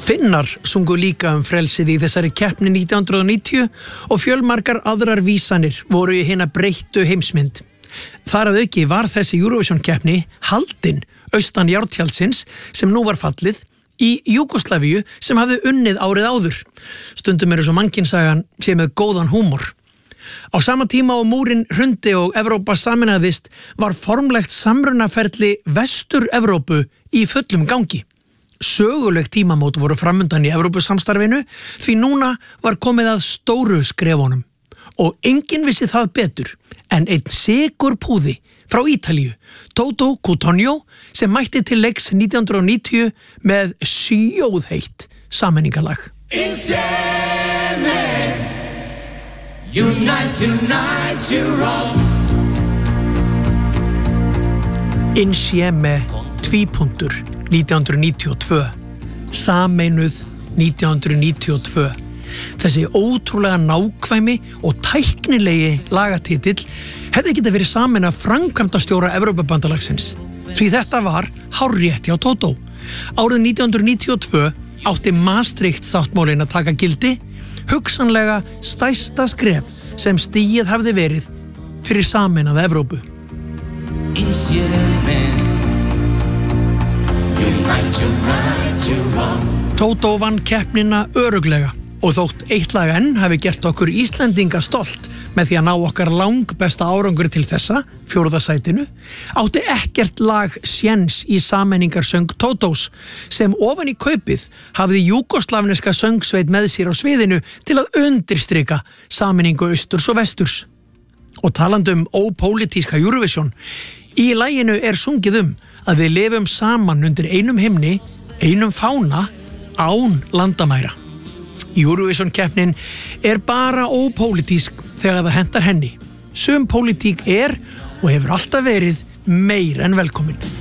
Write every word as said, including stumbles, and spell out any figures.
Finnar sungu líka um frelsið í þessari keppni nítján hundruð níutíu og fjölmargar aðrar vísanir voru í hina breyttu heimsmynd. Þar að auki var þessi Eurovision keppni haldin austan Járntjaldsins sem nú var fallið í Júgóslavíu sem hafði unnið árið áður. Stundum er svo mannkynssagan sé með góðan húmor. Á sama tíma og múrinn hrundi og Evrópa sameinaðist var formlegt samrunaferli Vestur-Evrópu í fullum gangi. Söguleg tímamót voru framundan í Evrópusamstarfinu því núna var komið að stóru skrefunum og enginn vissi það betur en einn sigur púði frá Ítalíu, Toto Cutugno, sem mætti til leiks nítján hundruð níutíu með sjóðheitt sameiningarlag. Insieme, unite, unite, Europe. Insieme, tvípunktur, nítján hundruð níutíu og tvö. Sameinuð nítján hundruð níutíu og tvö. Þessi ótrúlega nákvæmi og tæknilegi lagatitill hefði getað verið samin af framkvæmdastjóra Evrópubandalagsins. Því þetta var hárrétt hjá Toto. Árið nítján hundruð níutíu og tvö átti Maastricht-sáttmálinn að taka gildi, hugsanlega stærsta skref sem stigið hafði verið fyrir sameinaða Evrópu. Toto vann keppnina örugglega og þótt eitt lag enn hafi gert okkur Íslendinga stolt með því að ná okkar langbesta árangur til þessa, fjórða sætinu, átti ekkert lag séns í sameiningarsöng Totos sem ofan í kaupið hafði júgóslavneska söngsveit með sér á sviðinu til að undirstrika sameiningu austurs og vesturs. Og talandi um ópólitíska Eurovision, í laginu er sungið um að við lifum saman undir einum himni, einum fána, án landamæra. Eurovision-keppnin er bara ópólitísk þegar það hentar henni. Sum pólitík er og hefur alltaf verið meir en velkomin.